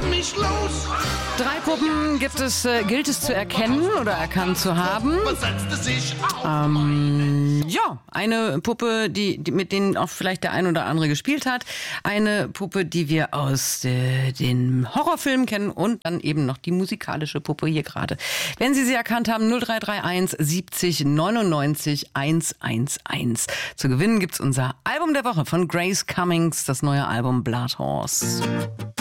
mich los. 3 Puppen gilt es zu erkennen oder erkannt zu haben. Setzte sich auf. Ja, eine Puppe, mit denen auch vielleicht der ein oder andere gespielt hat. Eine Puppe, die wir aus den Horrorfilmen kennen und dann eben noch die musikalische Puppe hier gerade. Wenn Sie erkannt haben, 0331 70 99 111. Zu gewinnen gibt's unser Album der Woche von Grace Cummings, das neue Album Blood Horse.